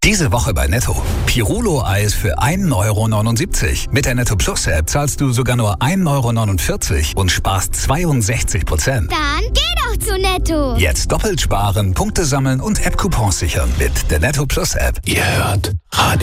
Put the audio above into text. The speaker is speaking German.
Diese Woche bei Netto. Pirulo-Eis für 1,79 €. Mit der Netto Plus App zahlst du sogar nur 1,49 € und sparst 62%. Dann geh doch zu Netto. Jetzt doppelt sparen, Punkte sammeln und App-Coupons sichern mit der Netto Plus App. Ihr hört Radio.